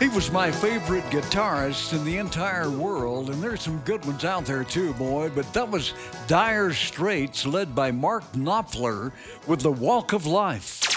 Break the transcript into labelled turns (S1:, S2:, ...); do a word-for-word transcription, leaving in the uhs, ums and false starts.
S1: He was my favorite guitarist in the entire world, and there's some good ones out there too, boy. But that was Dire Straits, led by Mark Knopfler, with The Walk of Life.